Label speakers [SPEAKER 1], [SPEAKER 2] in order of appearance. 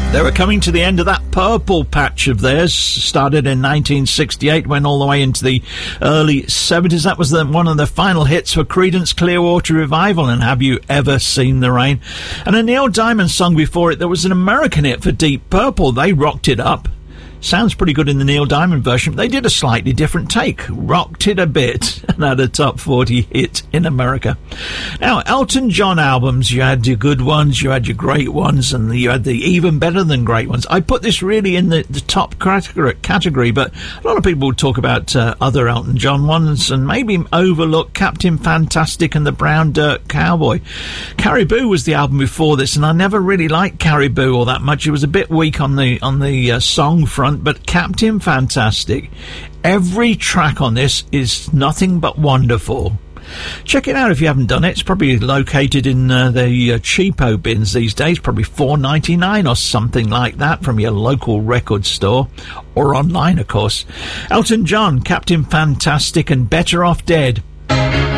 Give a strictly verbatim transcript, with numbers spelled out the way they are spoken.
[SPEAKER 1] They were coming to the end of that purple patch of theirs. Started in nineteen sixty-eight, went all the way into the early seventies. That was the, one of the final hits for Creedence Clearwater Revival and Have You Ever Seen the Rain? And a Neil Diamond song before it that was an American hit for Deep Purple. They rocked it up. Sounds pretty good in the Neil Diamond version, but they did a slightly different take. Rocked it a bit and had a top forty hit in America. Now, Elton John albums, you had your good ones, you had your great ones, and you had the even better than great ones. I put this really in the, the top category, but a lot of people would talk about uh, other Elton John ones and maybe overlook Captain Fantastic and the Brown Dirt Cowboy. Caribou was the album before this, and I never really liked Caribou all that much. It was a bit weak on the, on the uh, song front. But Captain Fantastic, every track on this is nothing but wonderful. Check it out if you haven't done it. It's probably located in uh, the uh, cheapo bins these days, probably four ninety-nine or something like that from your local record store or online, of course. Elton John, Captain Fantastic and Better Off Dead.